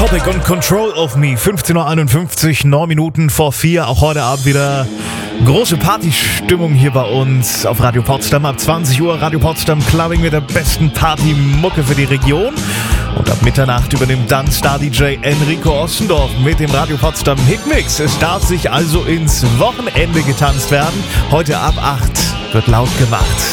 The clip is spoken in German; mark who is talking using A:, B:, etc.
A: Topic und Control of Me. 15.51 Uhr, 9 Minuten vor 4. Auch heute Abend wieder große Partystimmung hier bei uns auf Radio Potsdam. Ab 20 Uhr Radio Potsdam Clubbing mit der besten Partymucke für die Region. Und ab Mitternacht übernimmt dann Star-DJ Enrico Ostendorf mit dem Radio Potsdam Hitmix. Es darf sich also ins Wochenende getanzt werden. Heute ab 8 wird laut gemacht.